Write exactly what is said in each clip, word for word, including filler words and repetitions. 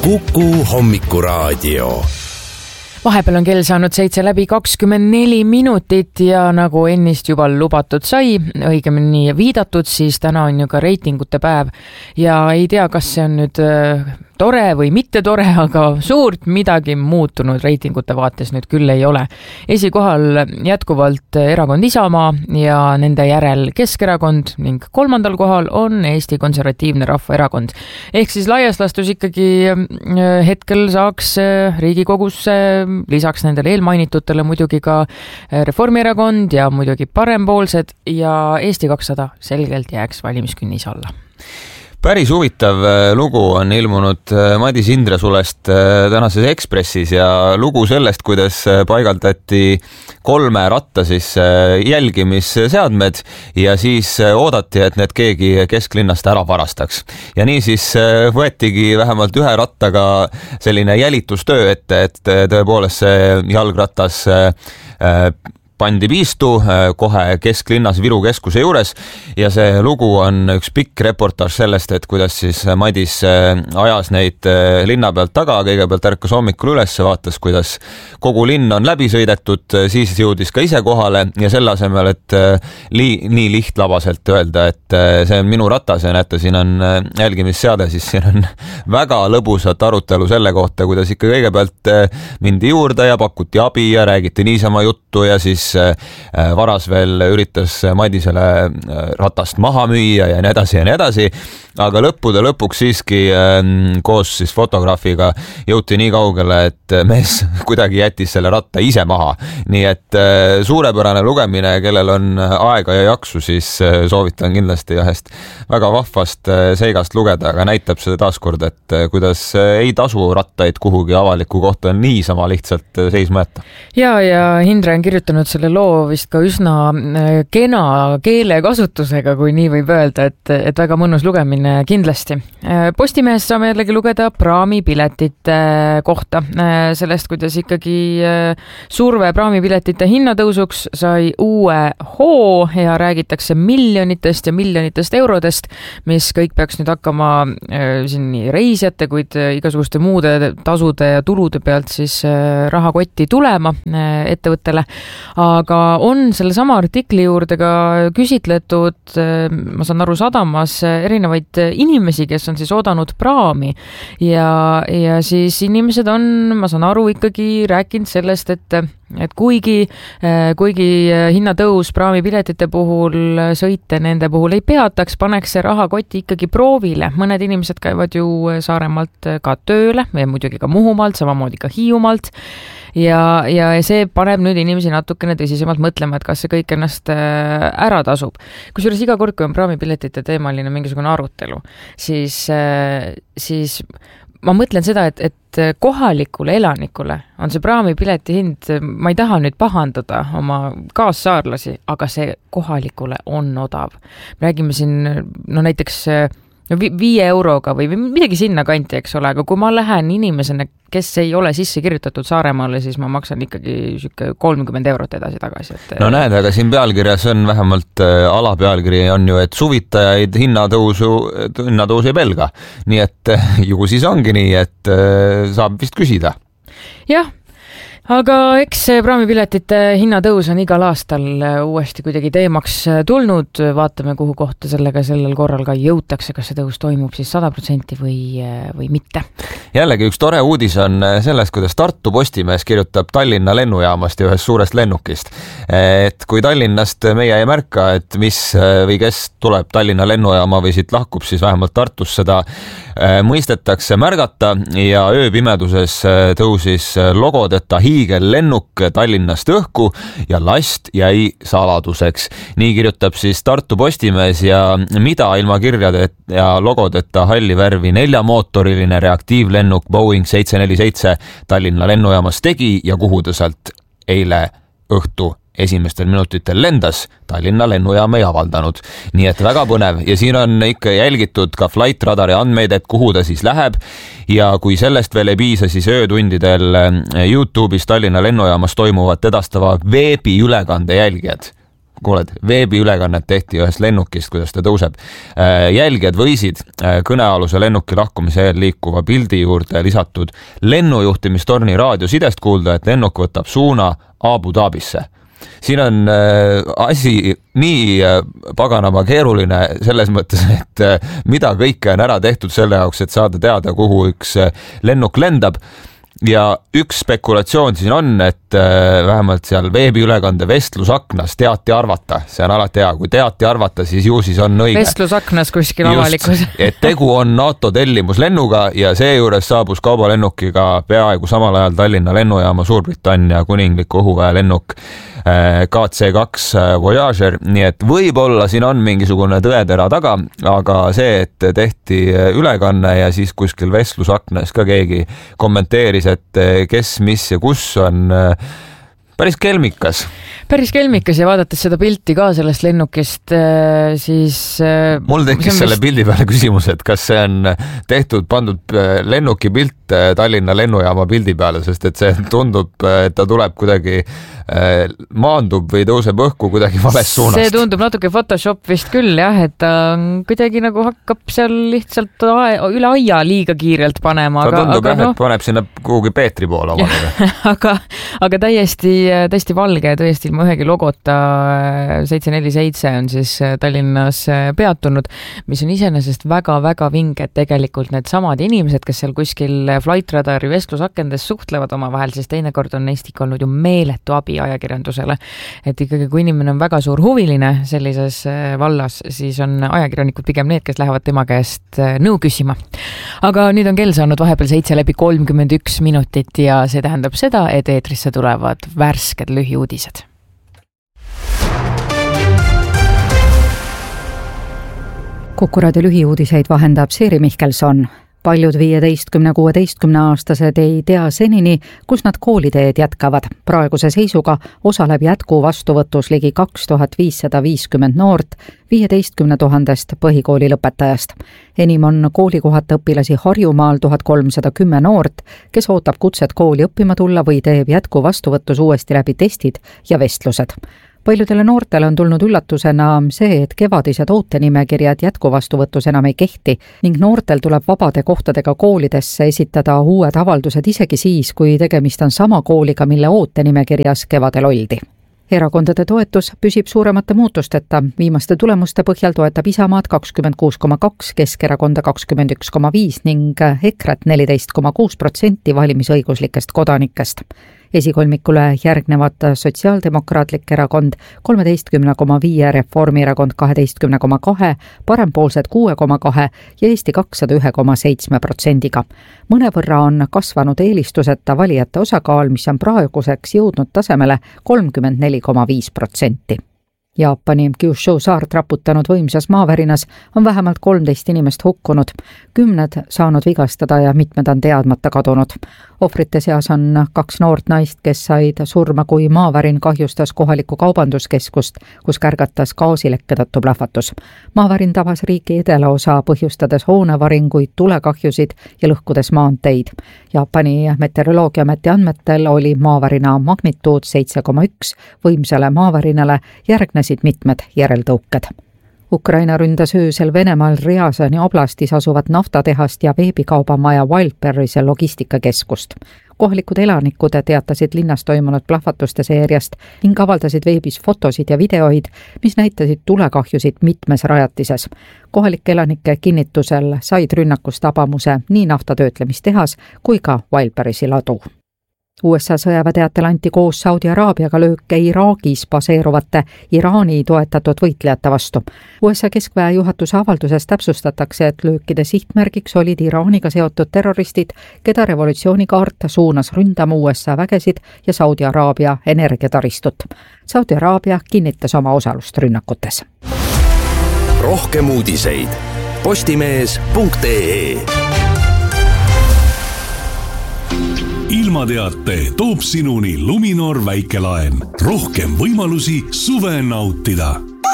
Kuku hommikuraadio. Vahepeal on kell saanud seitse läbi kakskümmend neli minutit ja nagu ennist juba lubatud sai, õigemini viidatud, siis täna on ju ka reitingute päev ja ei tea, kas see on nüüd tore või mitte tore, aga suurt midagi muutunud reitingute vaates nüüd küll ei ole. Esikohal jätkuvalt erakond Isamaa ja nende järel Keskerakond ning kolmandal kohal on Eesti Konservatiivne Rahvaerakond. Ehk siis laias laastus ikkagi hetkel saaks Riigikogusse lisaks nendele eelmainitutele muidugi ka Reformierakond ja muidugi parempoolsed ja Eesti kakssada selgelt jääks valimiskünnis alla. Päris huvitav lugu on ilmunud Madis Indresulest tänases Ekspressis ja lugu sellest, kuidas paigaldati kolme ratta siis jälgimisseadmed ja siis oodati, et need keegi kesklinnast ära varastaks. Ja nii siis võetigi vähemalt ühe rattaga selline jälitustöö ette, et tõepoolest see jalgratas pandi piistu kohe kesklinnas Viru keskuse juures ja see lugu on üks pikk reportaaž sellest, et kuidas siis Madis ajas neid linna pealt taga, kõigepealt ärkas hommikul üles, vaatas, kuidas kogu linn on läbi sõidetud, siis jõudis ka ise kohale ja selle asemel, et li, nii lihtlabaselt öelda, et see on minu ratas ja näete, siin on jälgimisseade, siis siin on väga lõbusat arutelu selle kohta, kuidas ikka kõigepealt mindi juurde ja pakuti abi ja räägiti niisama juttu ja siis varas veel üritas Madisele ratast maha müüa ja nii edasi ja nii edasi, aga lõppude lõpuks siiski koos siis fotograafiga jõuti nii kaugele, et mees kuidagi jättis selle ratta ise maha. Nii et suurepärane lugemine, kellel on aega ja jaksu, siis soovitan kindlasti ühest väga vahvast seigast lugeda, aga näitab seda taaskord, et kuidas ei tasu rattaid kuhugi avaliku kohta niisama lihtsalt seisma jätta. Ja, ja Hindre on kirjutanud selle loo vist ka üsna kena keelekasutusega, kui nii võib öelda, et, et väga mõnus lugemine kindlasti. Postimehes saame jällegi lugeda praamipiletite kohta. Sellest, kuidas ikkagi surve praamipiletite hinnatõusuks sai uue hoo ja räägitakse miljonitest ja miljonitest eurodest, mis kõik peaks nüüd hakkama siin nii reisijate, kuid igasuguste muude tasude ja tulude pealt siis rahakotti tulema ettevõttele. Aga on selle sama artikli juurde ka küsitletud, ma saan aru, sadamas erinevaid inimesi, kes on siis oodanud praami ja, ja siis inimesed on, ma saan aru, ikkagi rääkinud sellest, et et kuigi, kuigi hinnatõus praamipiletite puhul sõite nende puhul ei peataks, paneks see rahakoti ikkagi proovile. Mõned inimesed käivad ju Saaremaalt ka tööle ja muidugi ka Muhumaalt, samamoodi ka Hiiumaalt ja, ja see paneb nüüd inimesi natukene tõsisemalt mõtlema, et kas see kõik ennast ära tasub. Kusjuures iga kord, kui on praamipiletite teemaline mingisugune arutelu, siis, siis ma mõtlen seda, et, et kohalikule elanikule on see praamipileti hind, ma ei taha nüüd pahandada oma kaassaarlasi, aga see kohalikule on odav. Me räägime siin, no näiteks no viie euroga või midagi sinna kanti, eks ole, aga kui ma lähen inimesena, kes ei ole sisse kirjutatud Saaremaale, siis ma maksan ikkagi kolmkümmend eurot edasi tagasi. Et... No näed, aga siin pealkirjas on vähemalt alapealkiri on ju, et suvitajaid hinnatõusu, hinnatõusu ei pelga. Nii et ju siis ongi nii, et saab vist küsida. Jah. Aga eks praamipiletite hinnatõus on igal aastal uuesti kuidagi teemaks tulnud. Vaatame, kuhu kohta sellega sellel korral ka jõutakse, kas see tõus toimub siis sada protsenti või, või mitte. Jällegi üks tore uudis on sellest, kuidas Tartu Postimees kirjutab Tallinna lennujaamast ja ühest suurest lennukist. Et kui Tallinnast meie ei märka, et mis või kes tuleb Tallinna lennujaama või siit lahkub, siis vähemalt Tartus seda mõistetakse märgata ja ööpimeduses tõusis logodeta hiigel lennuk Tallinnast õhku ja last jäi saladuseks. Nii kirjutab siis Tartu Postimees ja mida ilma kirjade ja logodeta halli värvi neljamootoriline reaktiivlennuk Boeing seitse neli seitse Tallinna lennujaamas tegi ja kuhu ta sealt eile õhtu esimestel minutitel lendas, Tallinna lennujaam ei avaldanud. Nii et väga põnev ja siin on ikka jälgitud ka Flight Radari andmeid, et kuhu ta siis läheb ja kui sellest veel ei piisa, siis öötundidel YouTube'is Tallinna lennujaamas toimuvat edastava veebiülekande jälgijad kuuled, veebiülekannet tehti ühest lennukist, kuidas ta tõuseb. Jälgijad võisid kõnealuse lennuki lahkumise eel liikuva pildi juurde lisatud lennujuhtimistorni raadiosidest kuulda, et lennuk võtab suuna Abu Dhabisse. Siin on asi nii paganama keeruline selles mõttes, et mida kõike on ära tehtud selle jaoks, et saada teada, kuhu üks lennuk lendab. Ja üks spekulatsioon siin on, et vähemalt seal veebiülekande vestlusaknas teati arvata. See on alati hea. Kui teati arvata, siis ju siis on õige. Vestlusaknas kuskil avalikus. Et tegu on NATO tellimuslennuga ja seejuures saabus kaubalennukiga peaaegu samal ajal Tallinna lennujaama Suurbritannia kuningliku õhuväe lennuk K C kaks Voyager. Nii et võib-olla siin on mingisugune tõetera taga, aga see, et tehti ülekanne ja siis kuskil vestlusaknas ka keegi kommenteeris, et kes, mis ja kus on päris kelmikas. Päris kelmikas ja vaadates seda pilti ka sellest lennukist, siis... Mul tekkis selle vist... pildi peale küsimus, et kas see on tehtud, pandud lennuki pilt Tallinna lennujaama pildi peale, sest et see tundub, et ta tuleb kuidagi maandub või tõuseb õhku kuidagi vales suunast. See tundub natuke Photoshop vist küll, jah, et ta kuidagi nagu hakkab seal lihtsalt üle aia liiga kiirelt panema. Ta tundub, aga, jah, no... et paneb sinna kuhugi Peetri poole omadega. aga, aga täiesti, täiesti valge, tõesti ilma ühegi logota seitse neli seitse on siis Tallinnas peatunud, mis on iseenesest väga-väga vinge, et tegelikult need samad inimesed, kes seal kuskil Flight Radari vestlusakendes suhtlevad omavahel, siis teinekord on neist ikka olnud ju meeletu abi ajakirjandusele. Et ikkagi, kui inimene on väga suur huviline sellises vallas, siis on ajakirjanikud pigem need, kes lähevad tema käest nõu küsima. Aga nüüd on kell saanud vahepeal seitse läbi kolmkümmend üks minutit ja see tähendab seda, et eetrisse tulevad värsked lühiuudised. Kuku Raadio lühiuudiseid vahendab Siiri Mihkelson. Paljud viieteistkümne kuueteistkümne aastased ei tea senini, kus nad kooliteed jätkavad. Praeguse seisuga osaleb jätku vastuvõtus ligi kaks tuhat viissada viiskümmend noort viieteistkümne tuhandest põhikooli lõpetajast. Enim on koolikohata õpilasi Harjumaal tuhat kolmsada kümme noort, kes ootab kutset kooli õppima tulla või teeb jätku vastuvõtus uuesti läbi testid ja vestlused. Paljudele noortele on tulnud üllatusena see, et kevadised ootenimekirjad jätkuvastuvõtus enam ei kehti ning noortel tuleb vabade kohtadega koolidesse esitada uued avaldused isegi siis, kui tegemist on sama kooliga, mille ootenimekirjas kevadel oldi. Erakondade toetus püsib suuremate muutusteta. Viimaste tulemuste põhjal toetab Isamaad kakskümmend kuus koma kaks, Keskerakonda kakskümmend üks koma viis ning EKRE-t neliteist koma kuus protsenti valimisõiguslikest kodanikest. Esikolmikule järgnevad Sotsiaaldemokraatlik erakond kolmeteistkümne koma viie, Reformierakond kaheteistkümne koma kahe, Parempoolsed kuue koma kahe ja Eesti kakssada ühe koma seitse protsendiga. Mõnevõrra on kasvanud eelistuseta valijate osakaal, mis on praeguseks jõudnud tasemele kolmkümmend neli koma viis protsenti. Jaapani Kyushu saart raputanud võimsas maavärinas on vähemalt kolmteist inimest hukkunud, kümned saanud vigastada ja mitmed on teadmata kadunud. Ohvrite seas on kaks noort naist, kes said surma, kui maavärin kahjustas kohalikku kaubanduskeskust, kus kärgatas gaasilekke tõttu plahvatus. Maavärin tabas riigi edelaosa, põhjustades hoonevaringuid, tulekahjusid ja lõhkudes maanteid. Jaapani meteoroloogiameti andmetel oli maavärina magnituud seitse koma üks, võimsale maavärinale järgnesid mitmed järeltõuked. Ukraina ründas öösel Venemaal Riazani oblastis asuvat naftatehast ja veebikaubamaja Wildberry'se logistikakeskust. Kohalikud elanikud teatasid linnas toimunud plahvatuste seeriast ning avaldasid veebis fotosid ja videoid, mis näitasid tulekahjusid mitmes rajatises. Kohalike elanike kinnitusel said rünnakust tabamuse nii naftatöötlemistehas kui ka Wildberry'si ladu. U S A sõjaväeteatel anti koos Saudi Araabiaga lööke Iraagis baseeruvate Iraani toetatud võitlejate vastu. U S A keskväe juhatuse avalduses täpsustatakse, et löökide sihtmärgiks olid Iraaniga seotud terroristid, keda revolutsioonikaart suunas ründama U S A vägesid ja Saudi Araabia energiataristut. Saudi Araabia kinnitas oma osalust rünnakutes. Rohkem uudiseid postimees punkt ee. Ilmateate toob sinuni Luminor väikelaen. Rohkem võimalusi suve nautida.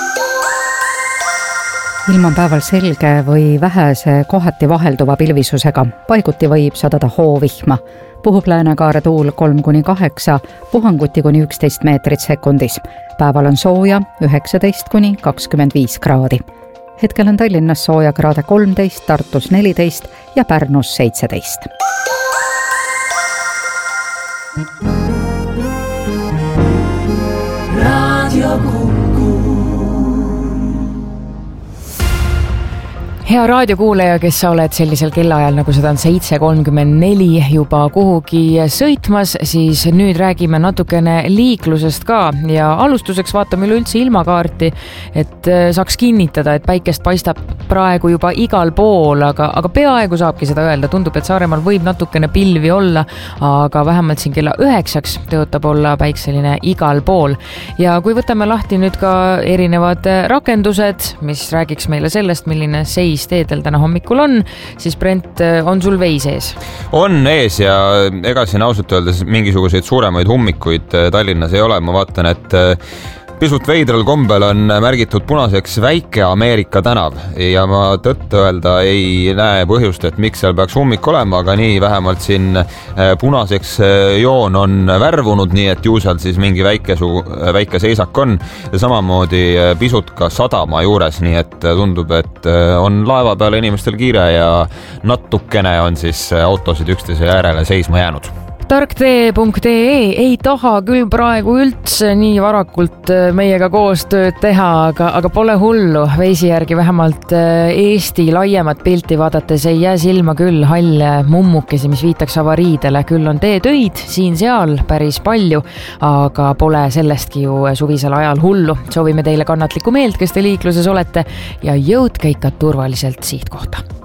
Ilm on päeval selge või vähese kohati vahelduva pilvisusega. Paiguti võib sadada hoovihma. puhub läänekaare tuul kolm kuni kaheksa, puhanguti kuni üksteist meetrit sekundis. Päeval on sooja üheksateist kuni kakskümmend viis kraadi. Hetkel on Tallinnas sooja kraade kolmteist, Tartus neliteist ja Pärnus seitseteist. Hea raadiokuulaja, kes sa oled sellisel kellaajal, nagu seda on seitse kolmkümmend neli juba kuhugi sõitmas, siis nüüd räägime natukene liiklusest ka ja alustuseks vaatame üleüldse ilmakaarti, et saaks kinnitada, et päikest paistab praegu juba igal pool, aga, aga peaaegu saabki seda öelda. Tundub, et Saaremaal võib natukene pilvi olla, aga vähemalt siin kella üheksaks tõotab olla päikseline igal pool. Ja kui võtame lahti nüüd ka erinevad rakendused, mis räägiks meile sellest, milline seis teedel täna hommikul on, siis Brent, on sul veis ees? On ees ja ega siin ausalt öeldes mingisuguseid suuremaid hummikuid Tallinnas ei ole. Ma vaatan, et pisut veidral kombel on märgitud punaseks Väike Ameerika tänav ja ma tõtt öelda ei näe põhjust, et miks seal peaks hummik olema, aga nii vähemalt siin punaseks joon on värvunud, nii et ju seal siis mingi väike, väike seisak on ja samamoodi pisut ka sadama juures, nii et tundub, et on laeva peal inimestel kiire ja natukene on siis autosid üksteise järele seisma jäänud. tarktee punkt ee ei taha küll praegu üldse nii varakult meiega koostööd teha, aga, aga pole hullu. Veisi järgi vähemalt Eesti laiemat pilti vaadates ei jää silma küll halle mummukesi, mis viitaks avariidele. Küll on teetöid siin-seal päris palju, aga pole sellestki ju suvisel ajal hullu. Soovime teile kannatlikku meelt, kes te liikluses olete ja jõudke ikka turvaliselt siit kohta.